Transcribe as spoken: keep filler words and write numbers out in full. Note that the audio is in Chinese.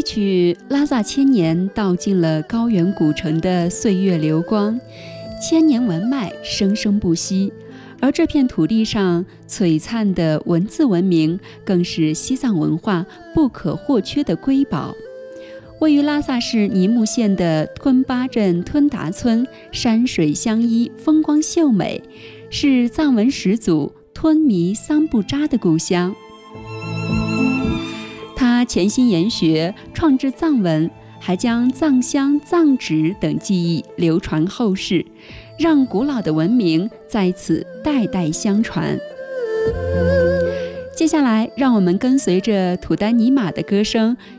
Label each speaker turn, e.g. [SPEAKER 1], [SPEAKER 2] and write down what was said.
[SPEAKER 1] 去拉萨千年道尽了高原古城的岁月流光，千年文脉生生不息。而这片土地上璀璨的文字文明，更是西藏文化不可或缺的瑰宝。位于拉萨市尼木县的吞巴镇吞达村，山水相依，风光秀美，是藏文始祖吞弥桑布扎的故乡。他潜心研学，创制藏文，还将藏香、藏纸等技艺流传后世，让古老的文明在此代代相传。接下来，让我们跟随着土丹尼玛的歌声，